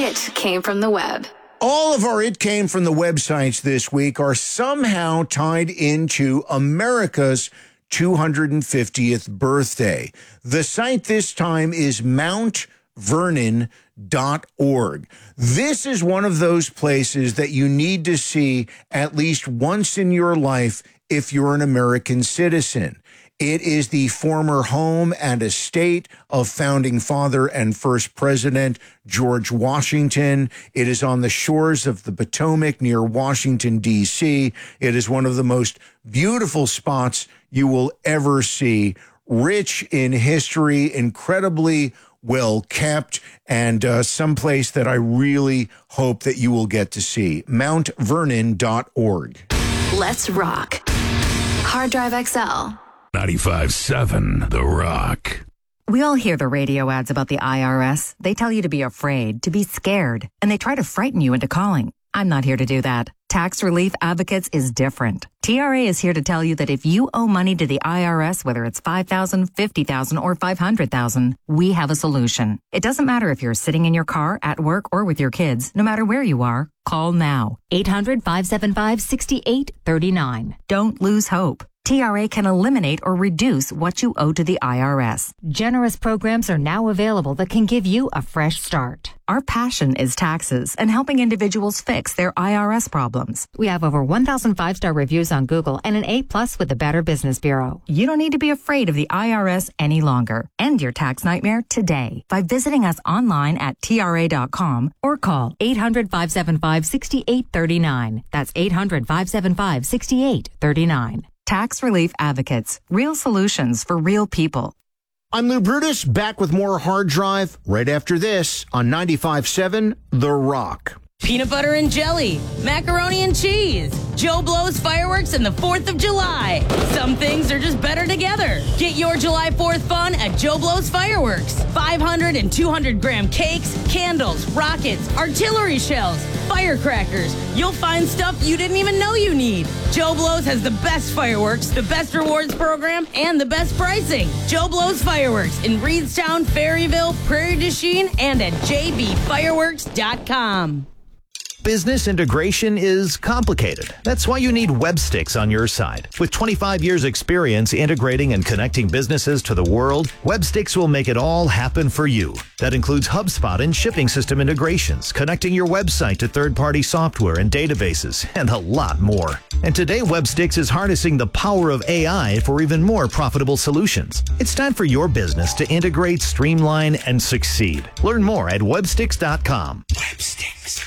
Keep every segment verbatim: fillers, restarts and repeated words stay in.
It came from the web. All of our It Came From The websites this week are somehow tied into America's two hundred fiftieth birthday. The site this time is mount vernon dot org. This is one of those places that you need to see at least once in your life if you're an American citizen. It is the former home and estate of founding father and first president George Washington. It is on the shores of the Potomac near Washington, D C. It is one of the most beautiful spots you will ever see. Rich in history, incredibly well kept, and uh, someplace that I really hope that you will get to see. mount vernon dot org. Let's rock. Hard Drive X L. ninety-five seven The Rock. We all hear the radio ads about the I R S. They tell you to be afraid, to be scared, and they try to frighten you into calling. I'm not here to do that. Tax Relief Advocates is different. T R A is here to tell you that if you owe money to the I R S, whether it's five thousand dollars, fifty thousand dollars, or five hundred thousand dollars, we have a solution. It doesn't matter if you're sitting in your car, at work, or with your kids. No matter where you are, call now. eight hundred, five seven five, six eight three nine. Don't lose hope. T R A can eliminate or reduce what you owe to the I R S. Generous programs are now available that can give you a fresh start. Our passion is taxes and helping individuals fix their I R S problems. We have over one thousand five-star reviews on Google and an A plus with the Better Business Bureau. You don't need to be afraid of the I R S any longer. End your tax nightmare today by visiting us online at T R A dot com or call eight hundred, five seven five, six eight three nine. That's eight hundred, five seven five, six eight three nine. Tax Relief Advocates. Real solutions for real people. I'm Lou Brutus, back with more Hard Drive right after this on ninety-five seven The Rock. Peanut butter and jelly, macaroni and cheese, Joe Blow's fireworks, and the fourth of July. Some things are just better together. Get your July fourth fun at Joe Blow's Fireworks. five hundred and two hundred gram cakes, candles, rockets, artillery shells, firecrackers. You'll find stuff you didn't even know you need. Joe Blow's has the best fireworks, the best rewards program, and the best pricing. Joe Blow's Fireworks in Reedstown, Ferryville, Prairie du Chien, and at j b fireworks dot com. Business integration is complicated. That's why you need Websticks on your side. With twenty-five years experience integrating and connecting businesses to the world, Websticks will make it all happen for you. That includes HubSpot and shipping system integrations, connecting your website to third-party software and databases, and a lot more. And today, Websticks is harnessing the power of A I for even more profitable solutions. It's time for your business to integrate, streamline, and succeed. Learn more at websticks dot com. Websticks.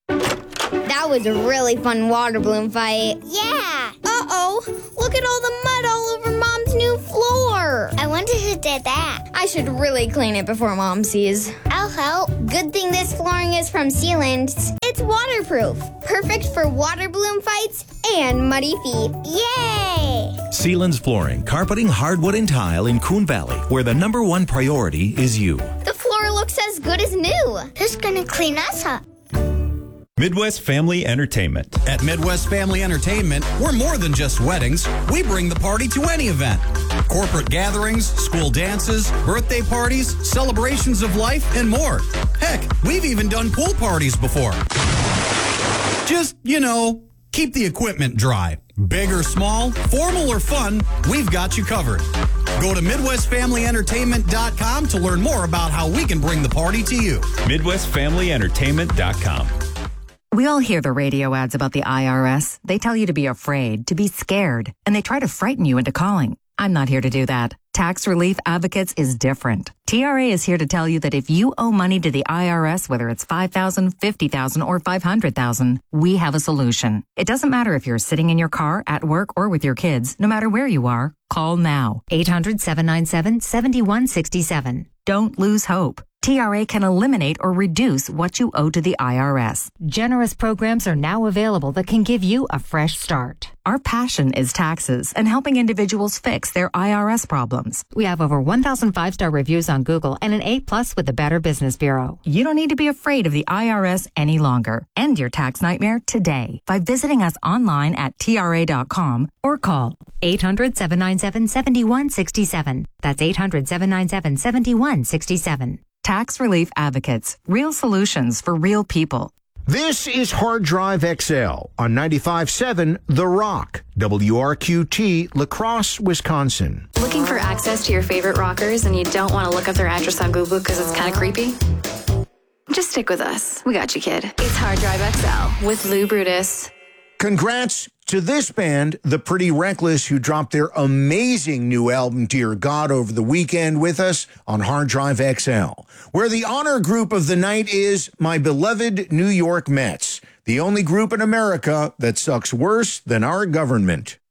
That was a really fun water balloon fight. Yeah. Uh-oh. Look at all the mud all over Mom's new floor. I wonder who did that. I should really clean it before Mom sees. I'll help. Good thing this flooring is from Sealand. It's waterproof. Perfect for water balloon fights and muddy feet. Yay! Sealand's Flooring, carpeting, hardwood, and tile in Coon Valley, where the number one priority is you. The floor looks as good as new. Who's gonna clean us up? Midwest Family Entertainment. At Midwest Family Entertainment, we're more than just weddings. We bring the party to any event. Corporate gatherings, school dances, birthday parties, celebrations of life, and more. Heck, we've even done pool parties before. Just, you know, keep the equipment dry. Big or small, formal or fun, we've got you covered. Go to midwest family entertainment dot com to learn more about how we can bring the party to you. midwest family entertainment dot com. We all hear the radio ads about the I R S. They tell you to be afraid, to be scared, and they try to frighten you into calling. I'm not here to do that. Tax Relief Advocates is different. T R A is here to tell you that if you owe money to the I R S, whether it's five thousand dollars, fifty thousand dollars, or five hundred thousand dollars, we have a solution. It doesn't matter if you're sitting in your car, at work, or with your kids. No matter where you are, call now. eight hundred, seven nine seven, seven one six seven. Don't lose hope. T R A can eliminate or reduce what you owe to the I R S. Generous programs are now available that can give you a fresh start. Our passion is taxes and helping individuals fix their I R S problems. We have over one thousand five-star reviews on Google and an A plus with the Better Business Bureau. You don't need to be afraid of the I R S any longer. End your tax nightmare today by visiting us online at T R A dot com or call eight hundred, seven nine seven, seven one six seven. That's eight hundred, seven nine seven, seven one six seven. Tax Relief Advocates. Real solutions for real people. This is Hard Drive X L on ninety-five point seven The Rock, W R Q T, La Crosse, Wisconsin. Looking for access to your favorite rockers and you don't want to look up their address on Google because it's kind of creepy? Just stick with us. We got you, kid. It's Hard Drive X L with Lou Brutus. Congrats to this band, The Pretty Reckless, who dropped their amazing new album, Dear God, over the weekend with us on Hard Drive X L, where the honor group of the night is my beloved New York Mets, the only group in America that sucks worse than our government.